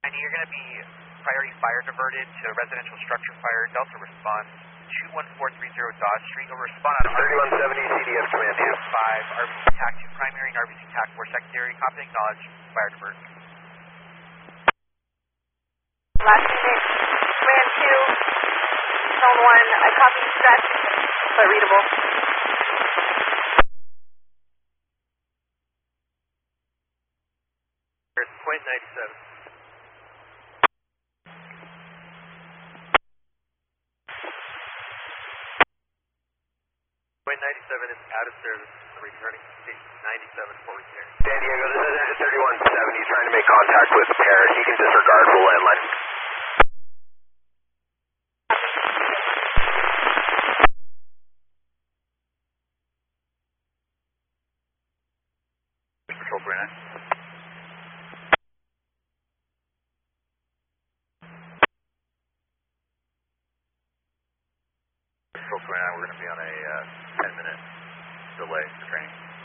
You're going to be priority fire diverted to residential structure fire. Delta response 21430 Dodge Street. You'll respond on 3170 CDF command. 5 RBC TAC 2 primary and RBC TAC 4 secondary. Copy and acknowledge. Fire divert. Last unit, command 2, zone 1. I copy stretch, but readable. There's point 97. Point 97 is out of service. Returning to station 97 for repair. San Diego, this is 3170 trying to make contact with Paris. You can disregard full landline. Control 49. Control 29, we're going to be on a 10-minute delay for training.